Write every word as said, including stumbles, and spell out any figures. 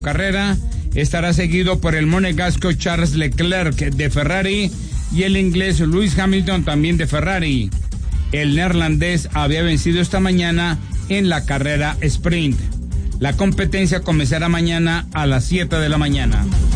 Carrera estará seguido por el monegasco Charles Leclerc de Ferrari y el inglés Lewis Hamilton también de Ferrari. El neerlandés había vencido esta mañana en la carrera sprint. La competencia comenzará mañana a las siete de la mañana.